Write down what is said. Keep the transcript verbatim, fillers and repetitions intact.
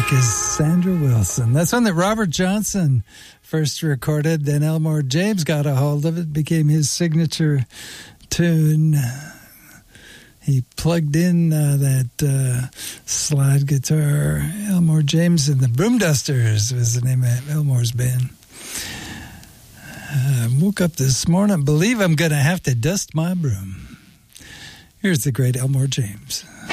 is Sandra Wilson. That's one that Robert Johnson first recorded. Then Elmore James got a hold of it, became his signature tune. He plugged in uh, that uh, slide guitar. Elmore James and the Broom Dusters was the name of Elmore's band. I uh, woke up this morning, believe I'm going to have to dust my broom. Here's the great Elmore James.